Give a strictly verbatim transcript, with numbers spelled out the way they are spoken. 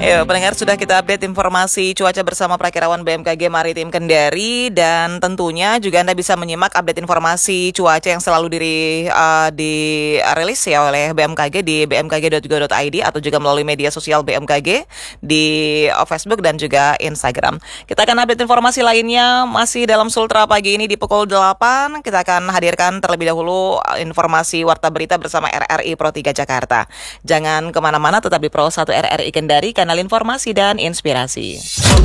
Ya, pendengar, sudah kita update informasi cuaca bersama Prakirawan B M K G Maritim Kendari, dan tentunya juga Anda bisa menyimak update informasi cuaca yang selalu diri, uh, dirilis ya oleh B M K G di b m k g dot go dot i d atau juga melalui media sosial B M K G di uh, Facebook dan juga Instagram. Kita akan update informasi lainnya masih dalam Sultra pagi ini di pukul delapan. Kita akan hadirkan terlebih dahulu informasi Warta Berita bersama R R I Pro tiga Jakarta. Jangan kemana-mana, tetap di Pro satu R R I Kendari, kanal informasi dan inspirasi.